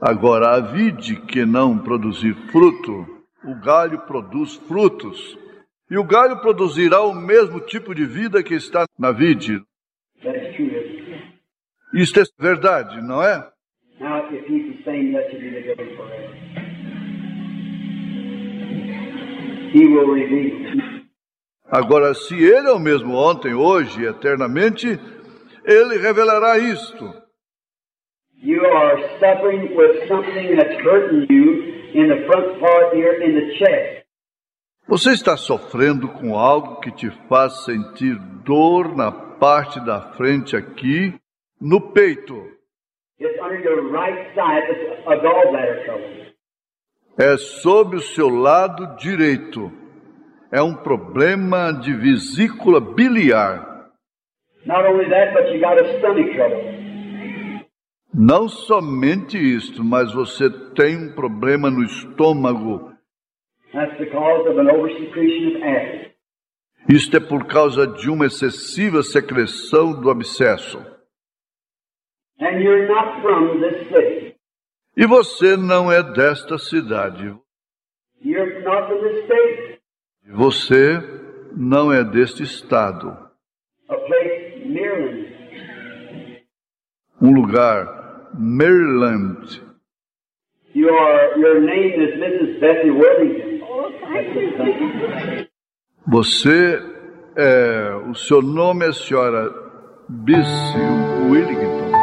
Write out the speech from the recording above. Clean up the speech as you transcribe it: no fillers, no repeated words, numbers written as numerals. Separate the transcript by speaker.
Speaker 1: Agora, a vide que não produzir fruto, o galho produz frutos. E o galho produzirá o mesmo tipo de vida que está na vide. Isto é verdade, não é?
Speaker 2: Now, if he's the same yesterday, today, forever, he will reveal.
Speaker 1: Agora, se ele é o mesmo ontem, hoje e eternamente, ele revelará isto.
Speaker 2: You are suffering with something that's hurting you in the front part here in the chest.
Speaker 1: Você está sofrendo com algo que te faz sentir dor na parte da frente aqui, no peito.
Speaker 2: It's under your right side. It's a gallbladder trouble.
Speaker 1: É sob o seu lado direito. É um problema de vesícula biliar.
Speaker 2: Not only that, but you got a stomach trouble.
Speaker 1: Não somente isto, mas você tem um problema no estômago.
Speaker 2: That's the cause of an oversecretion of acid.
Speaker 1: Isto é por causa de uma excessiva secreção do abscesso.
Speaker 2: And you're not from this city.
Speaker 1: E você não é desta cidade.
Speaker 2: You're not from this state.
Speaker 1: Você não é deste estado.
Speaker 2: A place, Maryland.
Speaker 1: Um lugar, Maryland.
Speaker 2: Your name is Mrs. Bessie Worthington.
Speaker 1: O seu nome é a senhora Bessie Willington.